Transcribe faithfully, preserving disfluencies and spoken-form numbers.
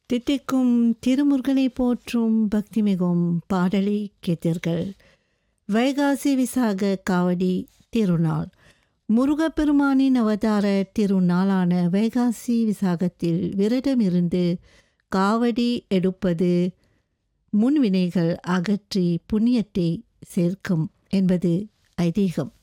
தித்திக்கும் திருமுருகனை போற்றும் பக்திமிகும் பாடலை கேட்டீர்கள். வைகாசி விசாக காவடி திருநாள். முருகப்பெருமானின் அவதார திருநாளான வைகாசி விசாகத்தில் விரதமிருந்து காவடி எடுப்பது முன்வினைகள் அகற்றி புண்ணியத்தை சேர்க்கும் என்பது ஐதீகம்.